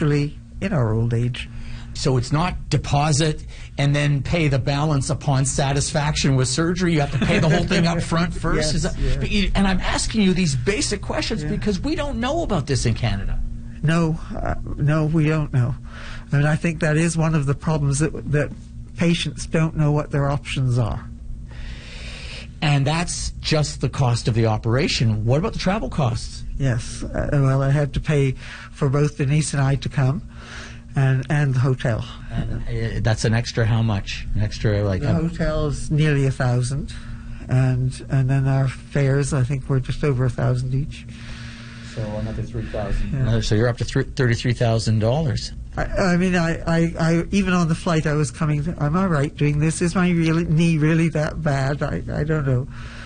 naturally in our old age. So it's not deposit and then pay the balance upon satisfaction with surgery. You have to pay the whole thing up front first. Yes, and I'm asking you these basic questions because we don't know about this in Canada. No, we don't know. I mean, I think that is one of the problems, that patients don't know what their options are. And that's just the cost of the operation. What about the travel costs? Yes. Well, I had to pay for both Denise and I to come, and the hotel. And that's an extra how much? An extra like the hotel is nearly $1,000, and then our fares, I think, were just over $1,000 each. So another $3,000. Yeah. So you're up to $33,000. I mean, I even on the flight I was coming, am I right doing this? Is my knee really that bad? I don't know.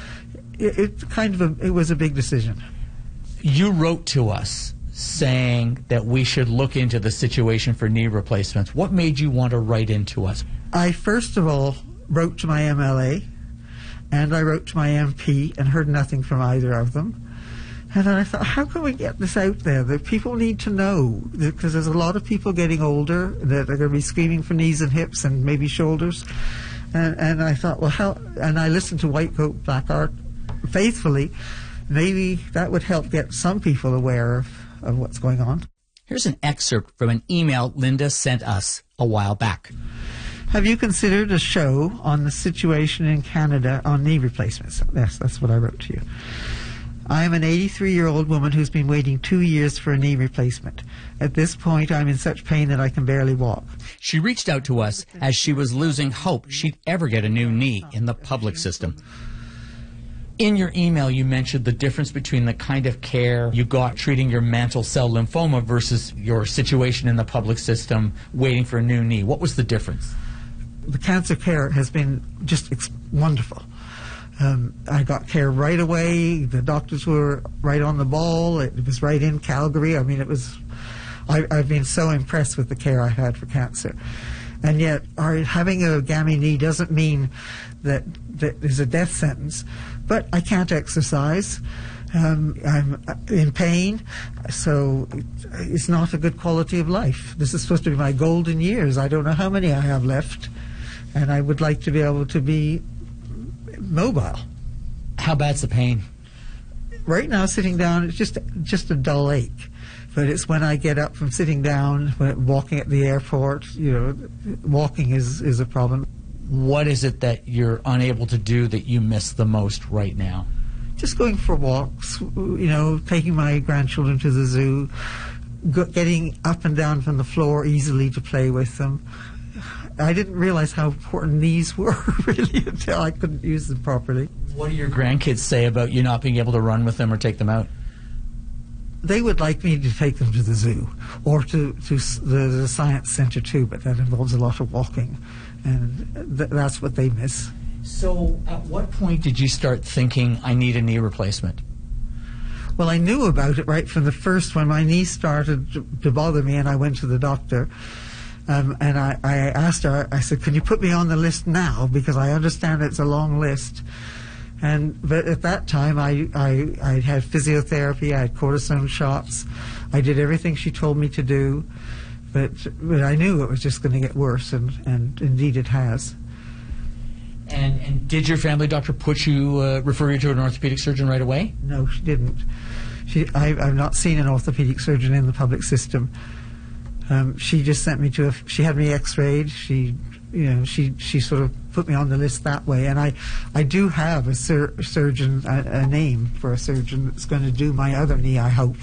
It was a big decision. You wrote to us saying that we should look into the situation for knee replacements. What made you want to write into us? I first of all wrote to my MLA, and I wrote to my MP, and heard nothing from either of them. And then I thought, how can we get this out there? That people need to know, because there's a lot of people getting older that are going to be screaming for knees and hips and maybe shoulders. And I thought, well, how? And I listened to White Coat Black Art faithfully. Maybe that would help get some people aware of what's going on. Here's an excerpt from an email Linda sent us a while back. Have you considered a show on the situation in Canada on knee replacements? Yes, that's what I wrote to you. I am an 83-year-old woman who's been waiting 2 years for a knee replacement. At this point, I'm in such pain that I can barely walk. She reached out to us as she was losing hope she'd ever get a new knee in the public system. In your email, you mentioned the difference between the kind of care you got treating your mantle cell lymphoma versus your situation in the public system waiting for a new knee. What was the difference? The cancer care has been just wonderful. I got care right away. The doctors were right on the ball. It was right in Calgary. I mean, I've been so impressed with the care I had for cancer. And yet, having a gammy knee doesn't mean that there's a death sentence. But I can't exercise. I'm in pain, so it's not a good quality of life. This is supposed to be my golden years. I don't know how many I have left, and I would like to be able to be mobile. How bad's the pain? Right now, sitting down, it's just a dull ache. But it's when I get up from sitting down, walking at the airport, walking is a problem. What is it that you're unable to do that you miss the most right now? Just going for walks, taking my grandchildren to the zoo, getting up and down from the floor easily to play with them. I didn't realize how important knees were, really, until I couldn't use them properly. What do your grandkids say about you not being able to run with them or take them out? They would like me to take them to the zoo or to the science center too, but that involves a lot of walking, and that's what they miss. So at what point did you start thinking, I need a knee replacement? Well, I knew about it right from the first, when my knee started to bother me, and I went to the doctor. And I asked her, I said, can you put me on the list now? Because I understand it's a long list. But at that time, I had physiotherapy, I had cortisone shots. I did everything she told me to do. But I knew it was just going to get worse, and indeed it has. And did your family doctor refer you to an orthopedic surgeon right away? No, she didn't. I've not seen an orthopedic surgeon in the public system. She just sent me she had me x-rayed. She sort of put me on the list that way. And I do have a surgeon, a name for a surgeon that's going to do my other knee, I hope.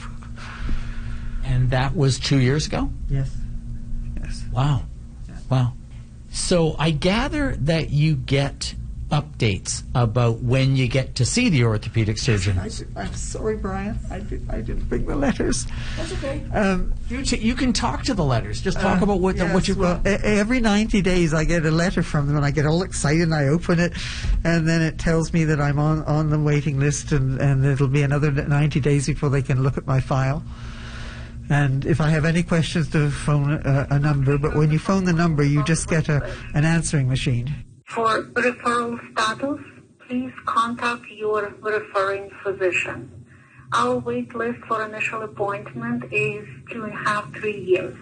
And that was 2 years ago? Yes. Wow. Yeah. Wow. So I gather that you get updates about when you get to see the orthopedic surgeon. I'm sorry, Brian. I didn't bring the letters. That's okay. You can talk to the letters. Just talk about what you. Well, every 90 days I get a letter from them, and I get all excited, and I open it, and then it tells me that I'm on the waiting list, and it'll be another 90 days before they can look at my file. And if I have any questions, to phone a number. But when you phone the number, you just get an answering machine. For referral status, please contact your referring physician. Our wait list for initial appointment is 2.5 to 3 years.